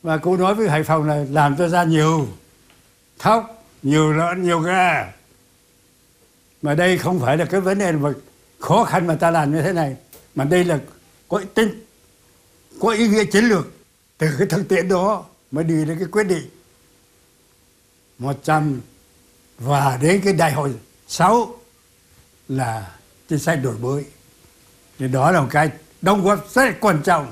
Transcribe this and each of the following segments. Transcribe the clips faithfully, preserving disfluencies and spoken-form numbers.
Và cô nói với Hải Phòng là làm cho ra nhiều thóc, nhiều lợn, nhiều gà. Mà đây không phải là cái vấn đề mà khó khăn mà ta làm như thế này, mà đây là có tính, có ý nghĩa chiến lược. Từ cái thực tiễn đó mới đi đến cái quyết định một trăm và đến cái đại hội sáu là chính sách đổi mới. Thì đó là một cái đóng góp rất quan trọng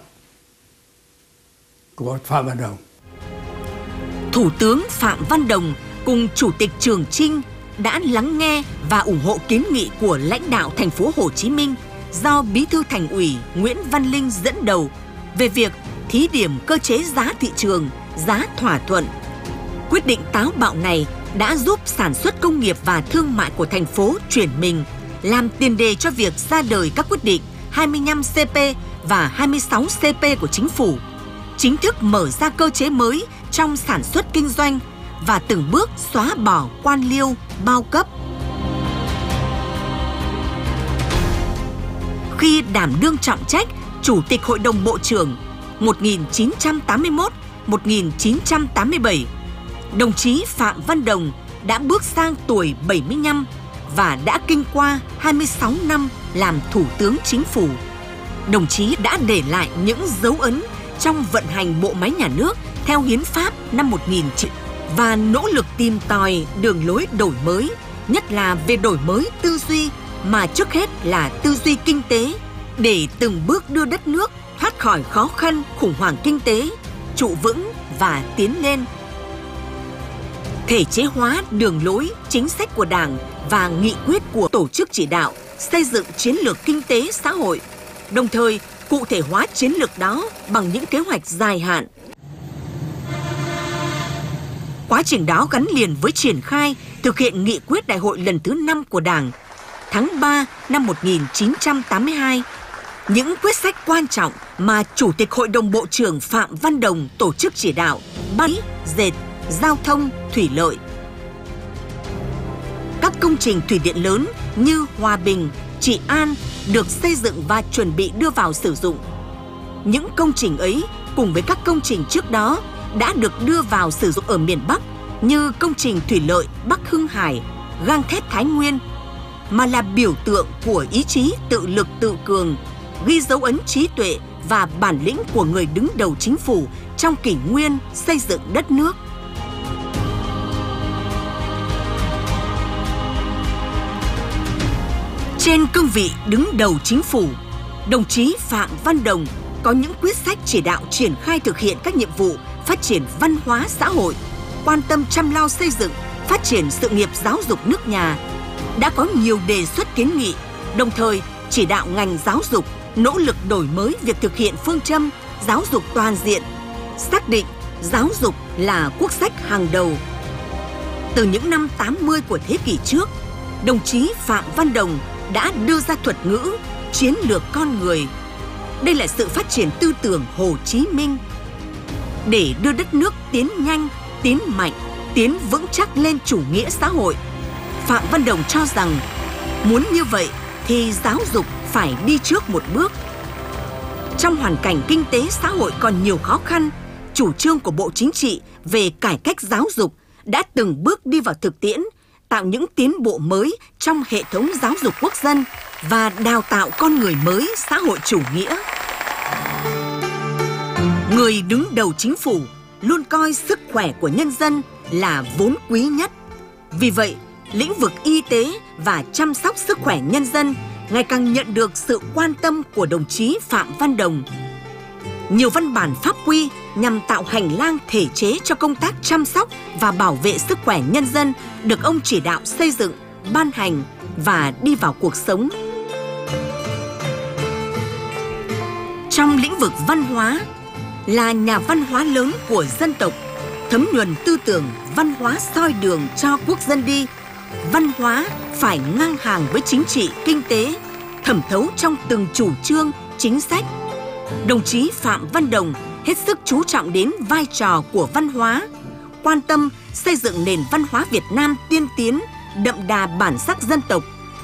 của Phạm Văn Đồng. Thủ tướng Phạm Văn Đồng cùng Chủ tịch Trường Chinh đã lắng nghe và ủng hộ kiến nghị của lãnh đạo thành phố Hồ Chí Minh do Bí thư Thành ủy Nguyễn Văn Linh dẫn đầu về việc thí điểm cơ chế giá thị trường, giá thỏa thuận. Quyết định táo bạo này đã giúp sản xuất công nghiệp và thương mại của thành phố chuyển mình, làm tiền đề cho việc ra đời các quyết định hai mươi lăm C P và hai mươi sáu C P của chính phủ, chính thức mở ra cơ chế mới trong sản xuất kinh doanh và từng bước xóa bỏ quan liêu, bao cấp. Khi đảm đương trọng trách Chủ tịch Hội đồng Bộ trưởng một nghìn chín trăm tám mươi mốt đến một nghìn chín trăm tám mươi bảy, đồng chí Phạm Văn Đồng đã bước sang tuổi bảy mươi lăm và đã kinh qua hai mươi sáu năm làm Thủ tướng Chính phủ. Đồng chí đã để lại những dấu ấn trong vận hành bộ máy nhà nước theo Hiến pháp năm một nghìn chín trăm và nỗ lực tìm tòi đường lối đổi mới, nhất là về đổi mới tư duy mà trước hết là tư duy kinh tế, để từng bước đưa đất nước thoát khỏi khó khăn khủng hoảng kinh tế, trụ vững và tiến lên. Thể chế hóa đường lối, chính sách của Đảng và nghị quyết của Tổ chức Chỉ đạo xây dựng chiến lược kinh tế xã hội, đồng thời cụ thể hóa chiến lược đó bằng những kế hoạch dài hạn. Quá trình đó gắn liền với triển khai thực hiện nghị quyết đại hội lần thứ năm của Đảng. Tháng ba năm một nghìn chín trăm tám mươi hai, những quyết sách quan trọng mà Chủ tịch Hội đồng Bộ trưởng Phạm Văn Đồng tổ chức chỉ đạo: ban dệt, giao thông, thủy lợi. Các công trình thủy điện lớn như Hòa Bình, Trị An được xây dựng và chuẩn bị đưa vào sử dụng. Những công trình ấy cùng với các công trình trước đó đã được đưa vào sử dụng ở miền Bắc như công trình thủy lợi Bắc Hưng Hải, gang thép Thái Nguyên, mà là biểu tượng của ý chí tự lực tự cường, ghi dấu ấn trí tuệ và bản lĩnh của người đứng đầu chính phủ trong kỷ nguyên xây dựng đất nước. Trên cương vị đứng đầu chính phủ, đồng chí Phạm Văn Đồng có những quyết sách chỉ đạo triển khai thực hiện các nhiệm vụ phát triển văn hóa xã hội, quan tâm chăm lo xây dựng, phát triển sự nghiệp giáo dục nước nhà. Đã có nhiều đề xuất kiến nghị, đồng thời chỉ đạo ngành giáo dục nỗ lực đổi mới việc thực hiện phương châm giáo dục toàn diện, xác định giáo dục là quốc sách hàng đầu. Từ những năm tám mươi của thế kỷ trước, đồng chí Phạm Văn Đồng đã đưa ra thuật ngữ chiến lược con người. Đây là sự phát triển tư tưởng Hồ Chí Minh. Để đưa đất nước tiến nhanh, tiến mạnh, tiến vững chắc lên chủ nghĩa xã hội, Phạm Văn Đồng cho rằng muốn như vậy thì giáo dục phải đi trước một bước. Trong hoàn cảnh kinh tế xã hội còn nhiều khó khăn, chủ trương của Bộ Chính trị về cải cách giáo dục đã từng bước đi vào thực tiễn, tạo những tiến bộ mới trong hệ thống giáo dục quốc dân và đào tạo con người mới xã hội chủ nghĩa. Người đứng đầu chính phủ luôn coi sức khỏe của nhân dân là vốn quý nhất. Vì vậy, lĩnh vực y tế và chăm sóc sức khỏe nhân dân ngày càng nhận được sự quan tâm của đồng chí Phạm Văn Đồng. Nhiều văn bản pháp quy nhằm tạo hành lang thể chế cho công tác chăm sóc và bảo vệ sức khỏe nhân dân được ông chỉ đạo xây dựng, ban hành và đi vào cuộc sống. Trong lĩnh vực văn hóa, là nhà văn hóa lớn của dân tộc, thấm nhuần tư tưởng văn hóa soi đường cho quốc dân đi. Văn hóa phải ngang hàng với chính trị, kinh tế, thẩm thấu trong từng chủ trương, chính sách. Đồng chí Phạm Văn Đồng hết sức chú trọng đến vai trò của văn hóa, quan tâm xây dựng nền văn hóa Việt Nam tiên tiến, đậm đà bản sắc dân tộc,